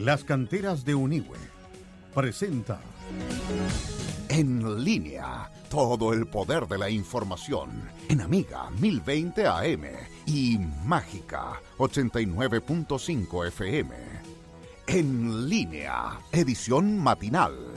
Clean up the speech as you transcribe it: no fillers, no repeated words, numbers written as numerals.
Las canteras de Unigüe presenta En Línea, todo el poder de la información en Amiga 1020 AM y Mágica 89.5 FM. En Línea, edición matinal.